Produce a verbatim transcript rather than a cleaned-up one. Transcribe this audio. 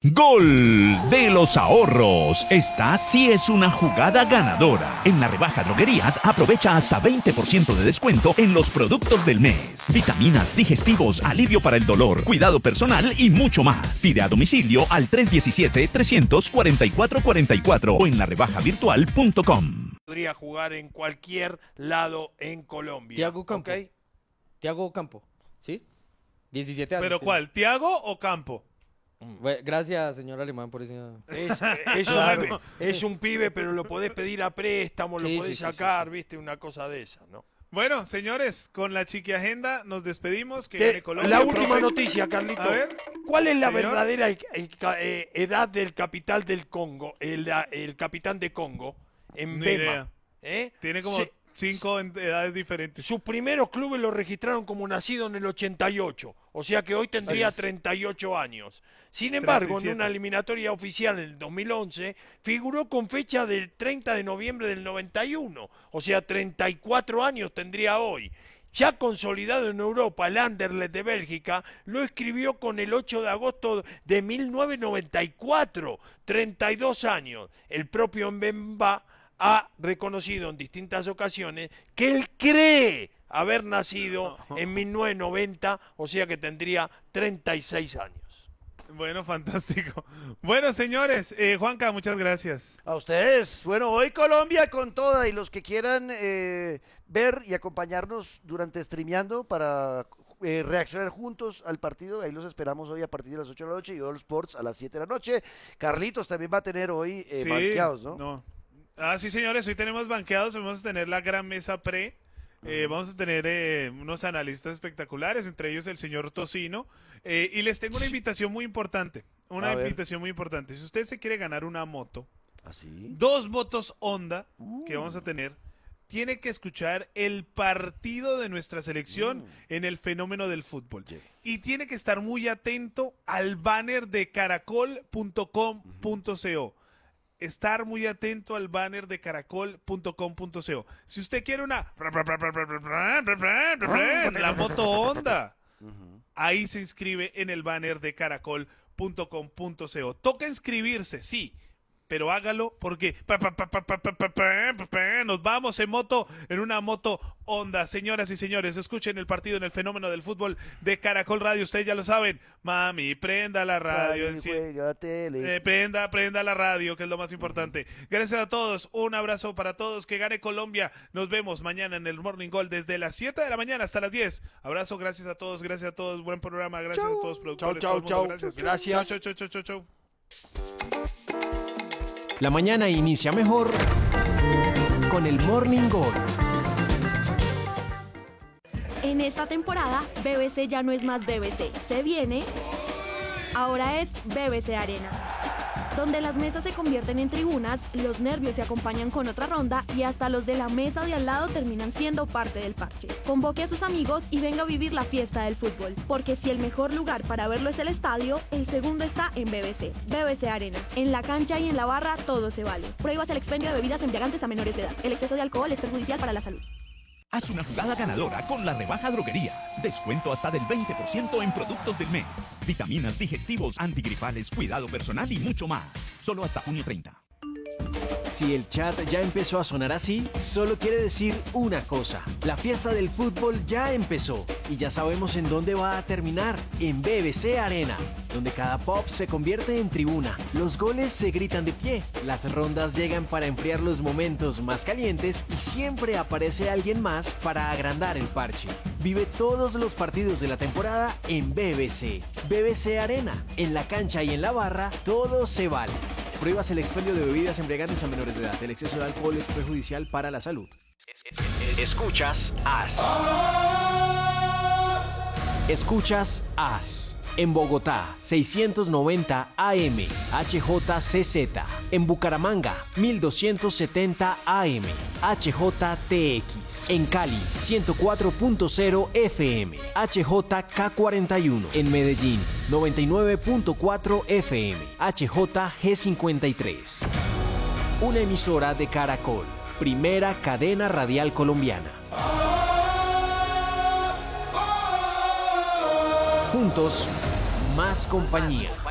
Gol de los ahorros. Esta sí es una jugada ganadora. En la rebaja droguerías aprovecha hasta veinte por ciento de descuento en los productos del mes. Vitaminas, digestivos, alivio para el dolor, cuidado personal y mucho más. Pide a domicilio al tres uno siete, tres cuatro cuatro cuatro cuatro o en la rebaja virtual punto com. Podría jugar en cualquier lado en Colombia. Thiago Campo. ¿Okay? Thiago Campo, ¿sí? diecisiete años. ¿Pero cuál? ¿Thiago o Campo? Bueno, gracias, señor Alemán, por ese... Es, es, un, es un pibe, pero lo podés pedir a préstamo, Sí, lo podés sí, sí, sacar, sí, sí. viste, una cosa de esa, ¿no? Bueno, señores, con la chiqui agenda nos despedimos. Que Te- gane Colombia, la última profe. noticia, Carlito. A ver. ¿Cuál es la Señor. verdadera eh, eh, edad del capital del Congo, el, el capitán de Congo, en Ni Bema? idea. ¿Eh? Tiene como Se- cinco en- edades diferentes. sus primeros clubes lo registraron como nacido en el ochenta y ocho, o sea que hoy tendría treinta y ocho años. Sin embargo, treinta y siete. en una eliminatoria oficial en el dos mil once, figuró con fecha del treinta de noviembre del noventa y uno, o sea, treinta y cuatro años tendría hoy. Ya consolidado en Europa, el Anderlecht de Bélgica lo escribió con el ocho de agosto de mil novecientos noventa y cuatro, treinta y dos años. El propio Mbemba ha reconocido en distintas ocasiones que él cree haber nacido en mil novecientos noventa, o sea que tendría treinta y seis años. Bueno, fantástico. Bueno, señores, eh, Juanca, muchas gracias. A ustedes. Bueno, hoy Colombia con toda y los que quieran eh, ver y acompañarnos durante streameando para eh, reaccionar juntos al partido. Ahí los esperamos hoy a partir de las ocho de la noche y All Sports a las siete de la noche. Carlitos también va a tener hoy eh, Sí, banqueados, ¿no? no. Ah, sí, señores, hoy tenemos banqueados, vamos a tener la gran mesa pre. Eh, vamos a tener eh, unos analistas espectaculares, entre ellos el señor Tocino. Eh, y les tengo una invitación muy importante. Una A ver. invitación muy importante. Si usted se quiere ganar una moto, ¿Así? dos motos Honda que vamos a tener, tiene que escuchar el partido de nuestra selección en el fenómeno del fútbol. Yes. Y tiene que estar muy atento al banner de caracol punto com punto co. Estar muy atento al banner de caracol punto com punto co. Si usted quiere una la moto Honda, ahí se inscribe en el banner de caracol punto com punto co. Toca inscribirse, sí, pero hágalo porque nos vamos en moto, en una moto Honda. Señoras y señores, escuchen el partido en el fenómeno del fútbol de Caracol Radio. Ustedes ya lo saben. Mami, prenda la radio. Radio, juega tele. Eh, prenda, prenda la radio, que es lo más importante. Gracias a todos, un abrazo para todos, que gane Colombia. Nos vemos mañana en el Morning Gold desde las siete de la mañana hasta las diez. Abrazo, gracias a todos, gracias a todos, buen programa, gracias Chau. a todos productores. Chau, todo chau, el mundo, chau. gracias. Gracias. Chau, chau, chau, chau, chau. La mañana inicia mejor con el Morning Gold. En esta temporada, B B C ya no es más B B C. Se viene, ahora es B B C Arena, donde las mesas se convierten en tribunas, los nervios se acompañan con otra ronda y hasta los de la mesa de al lado terminan siendo parte del parche. Convoque a sus amigos y venga a vivir la fiesta del fútbol, porque si el mejor lugar para verlo es el estadio, el segundo está en B B C. B B C Arena. En la cancha y en la barra todo se vale. Prohíbas el expendio de bebidas embriagantes a menores de edad. El exceso de alcohol es perjudicial para la salud. Haz una jugada ganadora con la rebaja droguerías. Descuento hasta del veinte por ciento en productos del mes. Vitaminas, digestivos, antigripales, cuidado personal y mucho más. Solo hasta junio treinta. Si el chat ya empezó a sonar así, solo quiere decir una cosa. La fiesta del fútbol ya empezó y ya sabemos en dónde va a terminar, en B B C Arena, donde cada pop se convierte en tribuna. Los goles se gritan de pie, las rondas llegan para enfriar los momentos más calientes y siempre aparece alguien más para agrandar el parche. Vive todos los partidos de la temporada en B B C. B B C Arena, en la cancha y en la barra, todo se vale. Prohíbas el expendio de bebidas embriagantes a menores de edad. El exceso de alcohol es perjudicial para la salud. Escuchas As. Escuchas As. En Bogotá, seiscientos noventa A M, H J C Z. En Bucaramanga, mil doscientos setenta A M, H J T X. En Cali, ciento cuatro punto cero F M, H J K cuarenta y uno. En Medellín, noventa y nueve punto cuatro F M, H J G cincuenta y tres. Una emisora de Caracol, primera cadena radial colombiana. Juntos, más compañía.